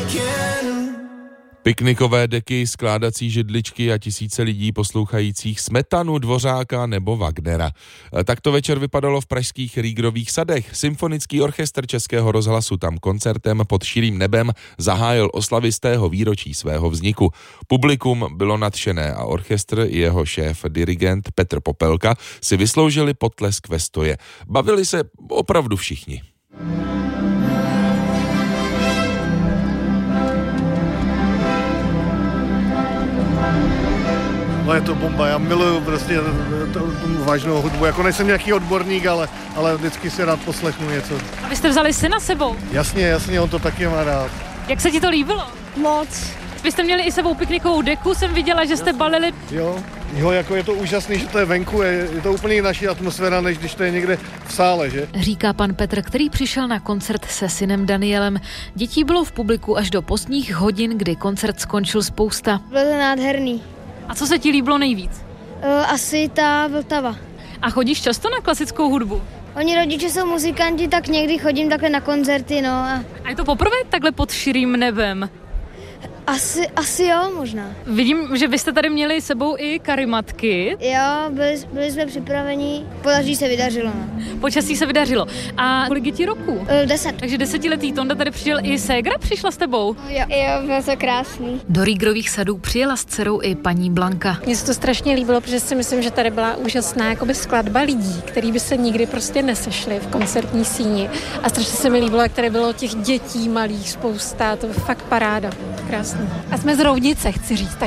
Piknikové deky, skládací židličky a tisíce lidí poslouchajících Smetanu, Dvořáka nebo Wagnera. Takto večer vypadalo v pražských Rýgrových sadech. Symfonický orchestr Českého rozhlasu tam koncertem pod širým nebem zahájil oslavy z tého výročí svého vzniku. Publikum bylo nadšené a orchestr i jeho šéf, dirigent Petr Popelka si vysloužili potlesk ve stoje. Bavili se opravdu všichni. No je to bomba, já miluju prostě tu vážnou hudbu, jako nejsem nějaký odborník, ale vždycky si rád poslechnu něco. A vy jste vzali syna sebou? Jasně, on to taky má rád. Jak se ti to líbilo? Moc. Vy jste měli i sebou piknikovou deku, jsem viděla, že jste balili. Jo, jako je to úžasný, že to je venku, je to úplně jiná atmosféra, než když to je někde v sále, že? Říká pan Petr, který přišel na koncert se synem Danielem. Dětí bylo v publiku až do pozdních hodin, kdy koncert skončil spousta. Bylo to nádherný. A co se ti líbilo nejvíc? Asi ta Vltava. A chodíš často na klasickou hudbu? Oni rodiče jsou muzikanti, tak někdy chodím takhle na koncerty, no. A je to poprvé takhle pod širým nebem? Asi jo, možná. Vidím, že vy jste tady měli sebou i karimatky. Jo, byli jsme připraveni, počasí se vydařilo. No. Počasí se vydařilo. A kolik je ti roku? 10. Takže 10letý Tonda tady přišel i ségra, přišla s tebou? Jo, bylo to krásný. Do Rýgrových sadů přijela s dcerou i paní Blanka. Mně se to strašně líbilo, protože si myslím, že tady byla úžasná jakoby skladba lidí, který by se nikdy prostě nesešli v koncertní síni. A strašně se mi líbilo, jak tady bylo těch dětí malých spousta, to je fakt paráda. Krásný. A jsme z Roudnice, chci říct.